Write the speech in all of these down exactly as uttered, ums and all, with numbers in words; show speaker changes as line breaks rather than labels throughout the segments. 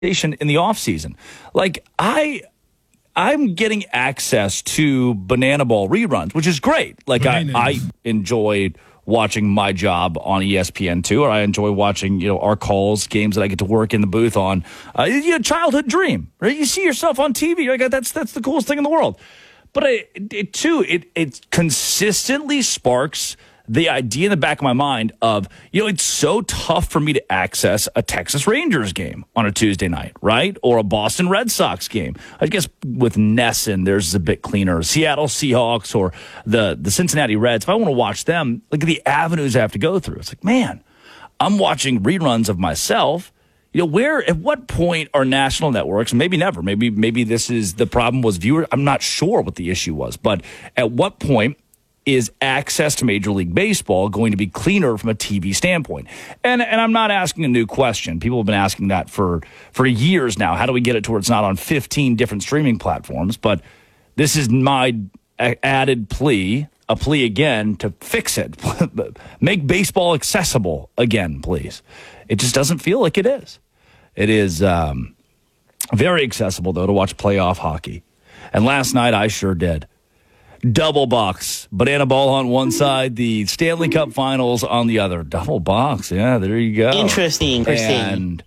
in the off season. Like I, I'm getting access to Banana Ball reruns, which is great. Like I, I enjoy watching My Job on E S P N two, or I enjoy watching, you know, our calls, games that I get to work in the booth on. Uh, you know, childhood dream, right? You see yourself on T V. You're like, that's that's the coolest thing in the world. But it, it too, it it consistently sparks the idea in the back of my mind of, you know, it's so tough for me to access a Texas Rangers game on a Tuesday night, right? Or a Boston Red Sox game. I guess with Nesson, there's a bit cleaner. Seattle Seahawks or the, the Cincinnati Reds. If I want to watch them, look at the avenues I have to go through. It's like, man, I'm watching reruns of myself. You know, where, at what point are national networks, maybe never, maybe, maybe this is the problem was viewer. I'm not sure what the issue was, but at what point is access to Major League Baseball going to be cleaner from a T V standpoint? And and I'm not asking a new question. People have been asking that for, for years now. How do we get it to where it's not on fifteen different streaming platforms? But this is my added plea, a plea again, to fix it. Make baseball accessible again, please. It just doesn't feel like it is. It is um, very accessible, though, to watch playoff hockey. And last night I sure did. Double box. Banana Ball on one side, the Stanley Cup Finals on the other. Double box. Yeah, there you go.
Interesting. Interesting.
And,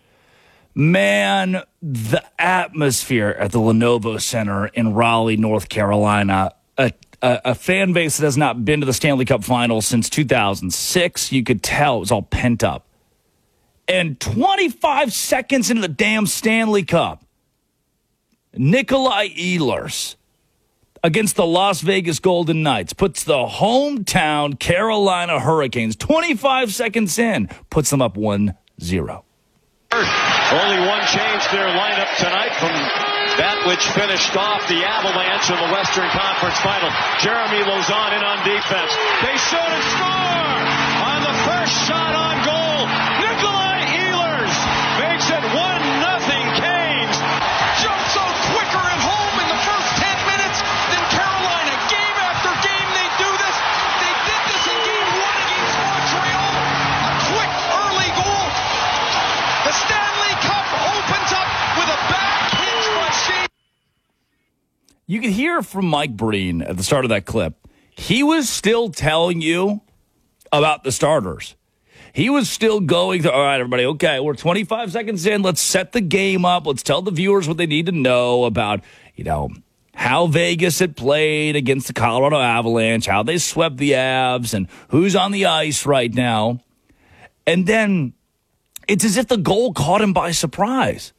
man, the atmosphere at the Lenovo Center in Raleigh, North Carolina, a, a, a fan base that has not been to the Stanley Cup Finals since two thousand six. You could tell it was all pent up. And twenty-five seconds into the damn Stanley Cup, Nikolai Ehlers against the Las Vegas Golden Knights puts the hometown Carolina Hurricanes, twenty-five seconds in, puts them up one zero.
Only one change to their lineup tonight from that which finished off the Avalanche in the Western Conference Final. Jeremy Lauzon in on defense. They shoot and score on the first shot on goal. Nikolai Ehlers makes it one nothing Canes. Jumps so quicker at home in the first ten minutes than Carolina. Game after game they do this. They did this in game one against Montreal. A quick early goal. The Stanley Cup opens up with a back hinge machine.
You could hear from Mike Breen at the start of that clip. He was still telling you about the starters. He was still going to, all right, everybody, okay, we're twenty-five seconds in. Let's set the game up. Let's tell the viewers what they need to know about, you know, how Vegas had played against the Colorado Avalanche, how they swept the Avs, and who's on the ice right now. And then it's as if the goal caught him by surprise.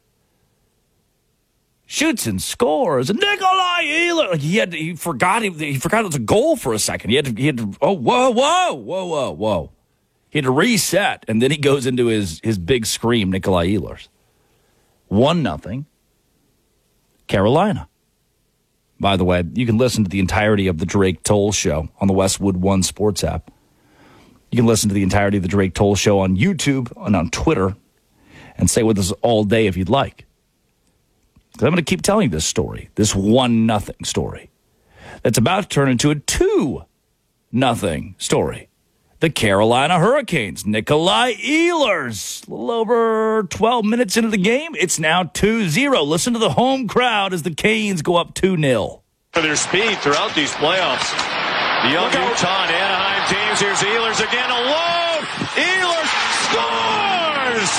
Shoots and scores. Nikolai Ehlers. Like he had, to, he forgot, he, he forgot it was a goal for a second. He had to, he had to, oh, whoa, whoa, whoa, whoa, whoa. He had to reset, and then he goes into his, his big scream, Nikolai Ehlers. One nothing. Carolina. By the way, you can listen to the entirety of the Drake Toll Show on the Westwood One Sports app. You can listen to the entirety of the Drake Toll Show on YouTube and on Twitter and stay with us all day if you'd like. Because I'm going to keep telling you this story, this one nothing story, that's about to turn into a two nothing story. The Carolina Hurricanes, Nikolai Ehlers, a little over twelve minutes into the game. It's now two zero. Listen to the home crowd as the Canes go up two nil.
For their speed throughout these playoffs. The young Utah and Anaheim teams. Here's Ehlers again alone. Ehlers scores!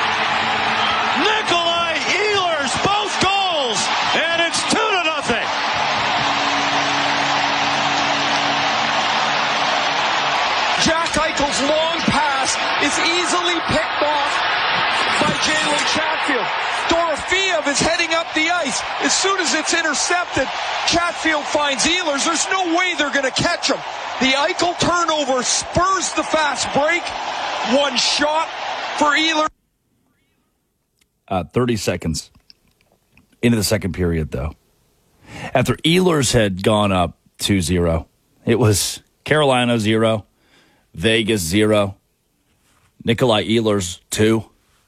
Nikolai Ehlers, both goals, and it's two to nothing.
Jack Eichel's long pass is easily picked off by Jalen Chatfield. Dorofeev is heading up the ice. As soon as it's intercepted, Chatfield finds Ehlers. There's no way they're going to catch him. The Eichel turnover spurs the fast break. One shot for Ehlers.
Uh, thirty seconds into the second period, though. After Ehlers had gone up two zero, it was Carolina zero, Vegas zero, Nikolai Ehlers two.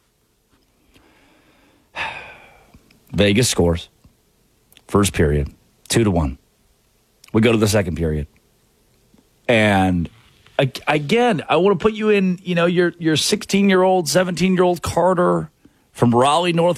Vegas scores. First period, two to one. We go to the second period. And again, I want to put you in, you know, your your sixteen-year-old, seventeen-year-old Carter from Raleigh, North